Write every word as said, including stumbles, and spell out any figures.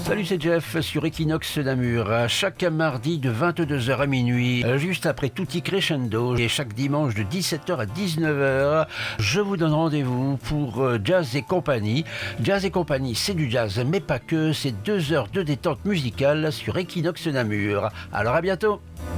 Salut, c'est Jeff sur Equinox Namur. Chaque mardi de vingt-deux heures à minuit, juste après Tutti Crescendo, et chaque dimanche de dix-sept heures à dix-neuf heures, je vous donne rendez-vous pour Jazz et compagnie. Jazz et compagnie, c'est du jazz, mais pas que, c'est deux heures de détente musicale sur Equinox Namur. Alors à bientôt.